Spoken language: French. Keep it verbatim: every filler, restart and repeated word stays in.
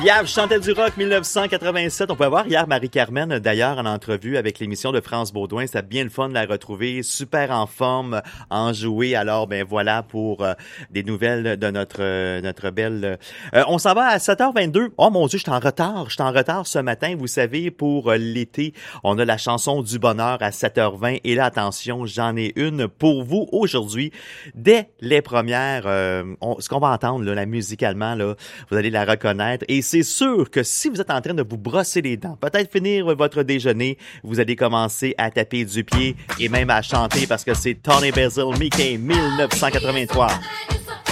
Piaf chantait du rock dix-neuf cent quatre-vingt-sept. On peut voir hier Marie-Carmen, d'ailleurs, en entrevue avec l'émission de France Baudouin. C'était bien le fun de la retrouver, super en forme, enjouée. Alors, ben voilà pour euh, des nouvelles de notre euh, notre belle... Euh, on s'en va à sept heures vingt-deux. Oh mon Dieu, je suis en retard. Je suis en retard ce matin. Vous savez, pour euh, l'été, on a la chanson du bonheur à sept heures vingt. Et là, attention, j'en ai une pour vous aujourd'hui. Dès les premières, euh, on, ce qu'on va entendre, là, la musicalement, là, vous allez la reconnaître. Et c'est sûr que si vous êtes en train de vous brosser les dents, peut-être finir votre déjeuner, vous allez commencer à taper du pied et même à chanter parce que c'est Tony Basil, Mickey, dix-neuf cent quatre-vingt-trois.